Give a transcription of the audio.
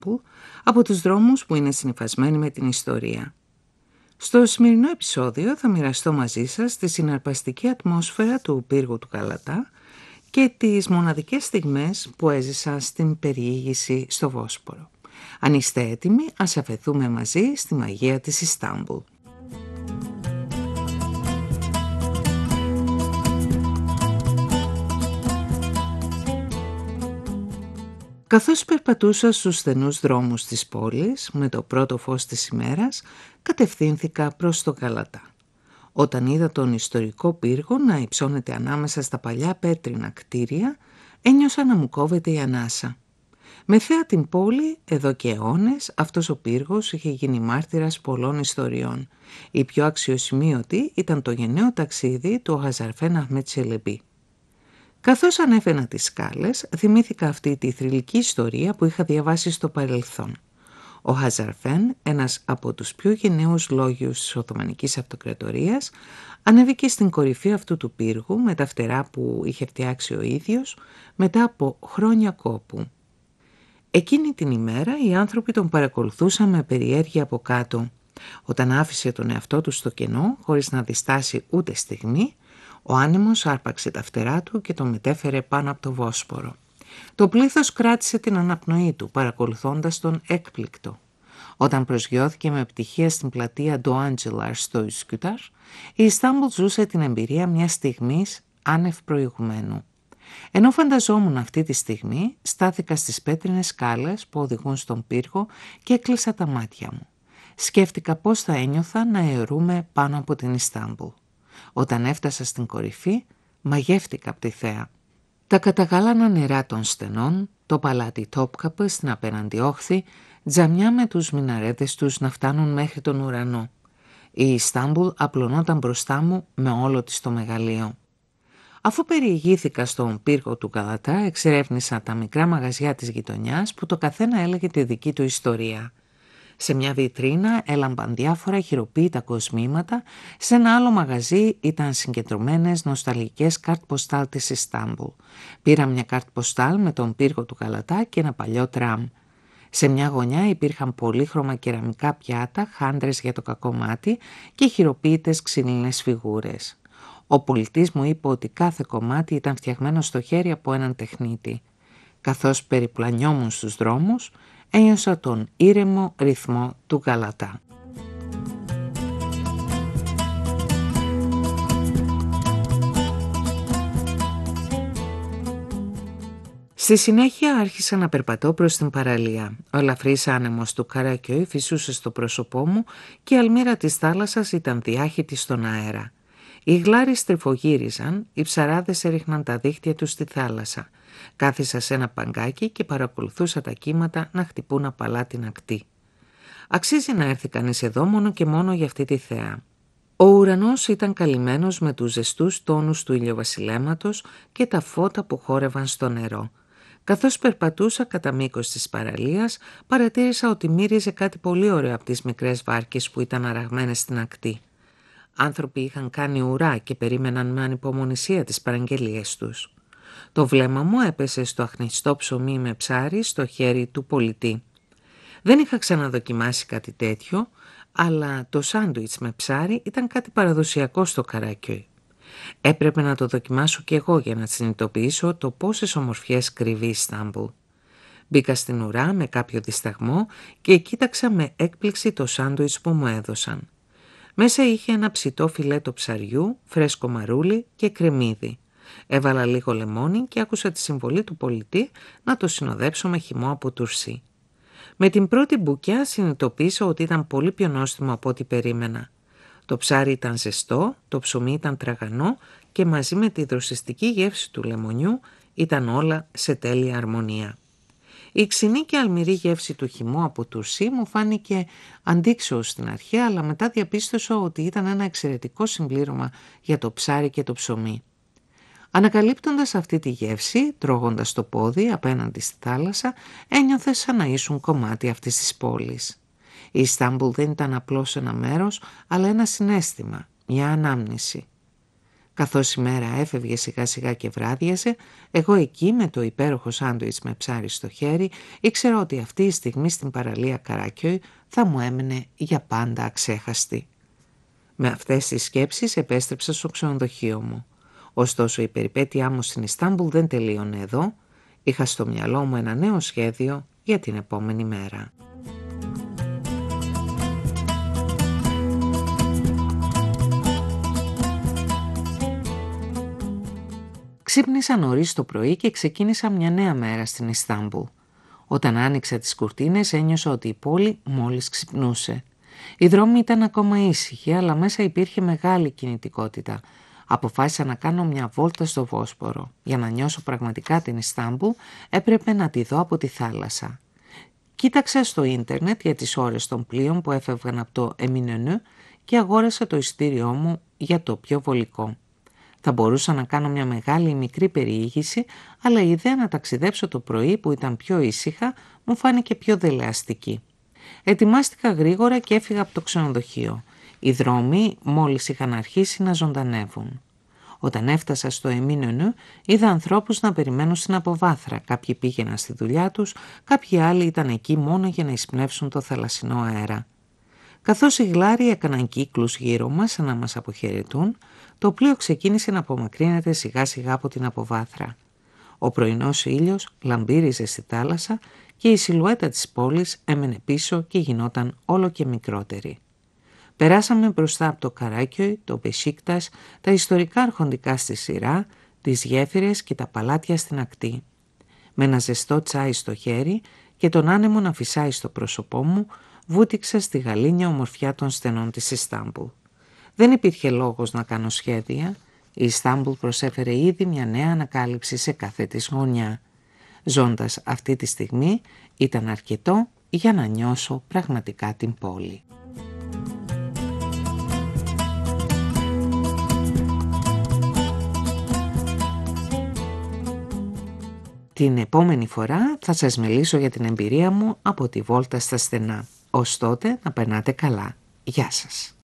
από τους δρόμους που είναι συνυφασμένοι με την ιστορία. Στο σημερινό επεισόδιο θα μοιραστώ μαζί σας τη συναρπαστική ατμόσφαιρα του πύργου του Γαλατά και τις μοναδικές στιγμές που έζησα στην περιήγηση στο Βόσπορο. Αν είστε έτοιμοι, ας αφαιθούμε μαζί στη μαγεία της Ιστάμπουλ. Καθώς περπατούσα στους στενούς δρόμους της πόλης, με το πρώτο φως της ημέρας, κατευθύνθηκα προς το Γαλατά. Όταν είδα τον ιστορικό πύργο να υψώνεται ανάμεσα στα παλιά πέτρινα κτίρια, ένιωσα να μου κόβεται η ανάσα. Με θέα την πόλη, εδώ και αιώνες, αυτός ο πύργος είχε γίνει μάρτυρας πολλών ιστοριών. Η πιο αξιοσημείωτη ήταν το γενναίο ταξίδι του Χαζαρφέν Αχμέτ Τσελεμπή. Καθώς ανέβαινα τις σκάλες, θυμήθηκα αυτή τη θρυλική ιστορία που είχα διαβάσει στο παρελθόν. Ο Χαζαρφέν, ένας από τους πιο γενναίους λόγιους της Οθωμανικής Αυτοκρατορίας, ανέβηκε στην κορυφή αυτού του πύργου με τα φτερά που είχε φτιάξει ο ίδιος μετά από χρόνια κόπου. Εκείνη την ημέρα οι άνθρωποι τον παρακολουθούσαν με περιέργεια από κάτω. Όταν άφησε τον εαυτό του στο κενό, χωρίς να διστάσει ούτε στιγμή, ο άνεμος άρπαξε τα φτερά του και τον μετέφερε πάνω από το Βόσπορο. Το πλήθος κράτησε την αναπνοή του, παρακολουθώντας τον έκπληκτο. Όταν προσγειώθηκε με επιτυχία στην πλατεία Ντοάντζελαρ στο Ισκουτάρ, η Ιστάμπουλ ζούσε την εμπειρία μιας στιγμής άνευ προηγουμένου. Ενώ φανταζόμουν αυτή τη στιγμή, στάθηκα στις πέτρινες σκάλες που οδηγούν στον πύργο και έκλεισα τα μάτια μου. Σκέφτηκα πώς θα ένιωθα να αιωρούμε πάνω από την Ιστάμπουλ. Όταν έφτασα στην κορυφή, μαγεύτηκα από τη θέα. Τα καταγάλανα νερά των στενών, το παλάτι Τόπκαπε στην απέναντι όχθη, τζαμιά με τους μιναρέτες τους να φτάνουν μέχρι τον ουρανό. Η Ιστάμπουλ απλωνόταν μπροστά μου με όλο της το μεγαλείο. Αφού περιηγήθηκα στον πύργο του Γαλατά, εξερεύνησα τα μικρά μαγαζιά της γειτονιάς που το καθένα έλεγε τη δική του ιστορία. Σε μια βιτρίνα έλαμπαν διάφορα χειροποίητα κοσμήματα, σε ένα άλλο μαγαζί ήταν συγκεντρωμένες νοσταλγικές κάρτ ποστάλ της Ιστάμπουλ. Πήρα μια κάρτ ποστάλ με τον πύργο του Γαλατά και ένα παλιό τραμ. Σε μια γωνιά υπήρχαν πολύχρωμα κεραμικά πιάτα, χάντρες για το κακό μάτι και χειροποίητες ξύλινες φιγούρες. Ο πολιτής μου είπε ότι κάθε κομμάτι ήταν φτιαγμένο στο χέρι από έναν τεχνίτη. Καθώς περιπλανιόμουν στους δρόμους, ένιωσα τον ήρεμο ρυθμό του Γαλατά. Στη συνέχεια άρχισα να περπατώ προς την παραλία. Ο ελαφρύς άνεμος του Καρακιόι φυσούσε στο πρόσωπό μου και η αλμύρα της θάλασσας ήταν διάχυτη στον αέρα. Οι γλάροι στριφογύριζαν, οι ψαράδες έριχναν τα δίχτυα τους στη θάλασσα. Κάθισα σε ένα παγκάκι και παρακολουθούσα τα κύματα να χτυπούν απαλά την ακτή. Αξίζει να έρθει κανείς εδώ μόνο και μόνο για αυτή τη θέα. Ο ουρανός ήταν καλυμμένος με τους ζεστούς τόνους του ηλιοβασιλέματος και τα φώτα που χόρευαν στο νερό. Καθώς περπατούσα κατά μήκος της παραλίας, παρατήρησα ότι μύριζε κάτι πολύ ωραίο από τις μικρές βάρκες που ήταν αραγμένες στην ακτή. Άνθρωποι είχαν κάνει ουρά και περίμεναν με ανυπομονησία τις παραγγελίες τους. Το βλέμμα μου έπεσε στο αχνιστό ψωμί με ψάρι στο χέρι του πολιτή. Δεν είχα ξαναδοκιμάσει κάτι τέτοιο, αλλά το σάντουιτς με ψάρι ήταν κάτι παραδοσιακό στο Καρακιόι. Έπρεπε να το δοκιμάσω κι εγώ για να συνειδητοποιήσω το πόσες ομορφιές κρύβει η Ιστάμπουλ. Μπήκα στην ουρά με κάποιο δισταγμό και κοίταξα με έκπληξη το σάντουιτς που μου έδωσαν. Μέσα είχε ένα ψητό φιλέτο ψαριού, φρέσκο μαρούλι και κρεμμύδι. Έβαλα λίγο λεμόνι και άκουσα τη συμβολή του πολιτή να το συνοδέψω με χυμό από τουρσί. Με την πρώτη μπουκιά συνειδητοποίησα ότι ήταν πολύ πιο νόστιμο από ό,τι περίμενα. Το ψάρι ήταν ζεστό, το ψωμί ήταν τραγανό και μαζί με τη δροσιστική γεύση του λεμονιού ήταν όλα σε τέλεια αρμονία. Η ξινή και αλμυρή γεύση του χυμού από τουρσί μου φάνηκε αντίξωος στην αρχή, αλλά μετά διαπίστωσα ότι ήταν ένα εξαιρετικό συμπλήρωμα για το ψάρι και το ψωμί. Ανακαλύπτοντας αυτή τη γεύση, τρώγοντας το πόδι απέναντι στη θάλασσα, ένιωθε σαν να ήσουν κομμάτι αυτής της πόλης. Η Ιστάμπουλ δεν ήταν απλώς ένα μέρος, αλλά ένα συναίσθημα, μια ανάμνηση. Καθώς η μέρα έφευγε σιγά σιγά και βράδιασε, εγώ εκεί με το υπέροχο σάντουιτς με ψάρι στο χέρι ήξερα ότι αυτή η στιγμή στην παραλία Καράκιοι θα μου έμενε για πάντα αξέχαστη. Με αυτές τις σκέψεις επέστρεψα στο ξενοδοχείο μου. Ωστόσο η περιπέτειά μου στην Ιστάμπουλ δεν τελείωνε εδώ. Είχα στο μυαλό μου ένα νέο σχέδιο για την επόμενη μέρα. Ξύπνησα νωρίς το πρωί και ξεκίνησα μια νέα μέρα στην Ιστάμπουλ. Όταν άνοιξα τις κουρτίνες ένιωσα ότι η πόλη μόλις ξυπνούσε. Οι δρόμοι ήταν ακόμα ήσυχοι, αλλά μέσα υπήρχε μεγάλη κινητικότητα. Αποφάσισα να κάνω μια βόλτα στο Βόσπορο. Για να νιώσω πραγματικά την Ιστάμπουλ έπρεπε να τη δω από τη θάλασσα. Κοίταξα στο ίντερνετ για τις ώρες των πλοίων που έφευγαν από το Εμινενού και αγόρασα το ειστήριό μου για το πιο βολικό. Θα μπορούσα να κάνω μια μεγάλη ή μικρή περιήγηση, αλλά η ιδέα να ταξιδέψω το πρωί που ήταν πιο ήσυχα μου φάνηκε πιο δελεαστική. Ετοιμάστηκα γρήγορα και έφυγα από το ξενοδοχείο. Οι δρόμοι μόλις είχαν αρχίσει να ζωντανεύουν. Όταν έφτασα στο Εμίνενου, είδα ανθρώπους να περιμένουν στην αποβάθρα. Κάποιοι πήγαιναν στη δουλειά τους, κάποιοι άλλοι ήταν εκεί μόνο για να εισπνεύσουν το θαλασσινό αέρα. Καθώς οι γλάροι έκαναν κύκλους γύρω μας να μας αποχαιρετούν, το πλοίο ξεκίνησε να απομακρύνεται σιγά σιγά από την αποβάθρα. Ο πρωινός ήλιος λαμπύριζε στη θάλασσα και η σιλουέτα της πόλης έμενε πίσω και γινόταν όλο και μικρότερη. Περάσαμε μπροστά από το Καράκιοι, το Μπεσίκτας, τα ιστορικά αρχοντικά στη σειρά, τις γέφυρες και τα παλάτια στην ακτή. Με ένα ζεστό τσάι στο χέρι και τον άνεμο να φυσάει στο πρόσωπό μου, βούτυξα στη γαλήνια ομορφιά των στενών της Ιστάμπουλ. Δεν υπήρχε λόγος να κάνω σχέδια. Η Ιστάμπουλ προσέφερε ήδη μια νέα ανακάλυψη σε κάθε της γωνιά. Ζώντας αυτή τη στιγμή ήταν αρκετό για να νιώσω πραγματικά την πόλη. Την επόμενη φορά θα σας μιλήσω για την εμπειρία μου από τη βόλτα στα στενά. Ως τότε να περνάτε καλά. Γεια σας.